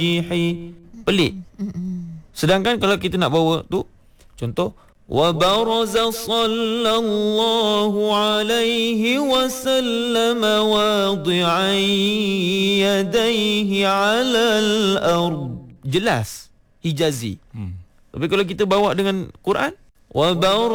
Pelik. Sedangkan kalau kita nak bawa tu, contoh, wa baraza sallallahu alaihi wasallam wadi'an yadayhi 'alal ard. Jelas, hijazi. Tapi kalau kita bawa dengan Quran, wa